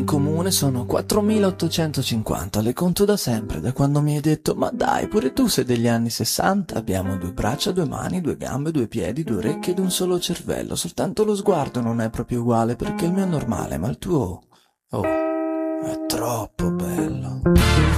In comune sono 4850, le conto da sempre, da quando mi hai detto ma dai, pure tu sei degli anni 60, abbiamo due braccia, due mani, due gambe, due piedi, due orecchie ed un solo cervello, soltanto lo sguardo non è proprio uguale perché il mio è normale, ma il tuo... Oh, è troppo bello.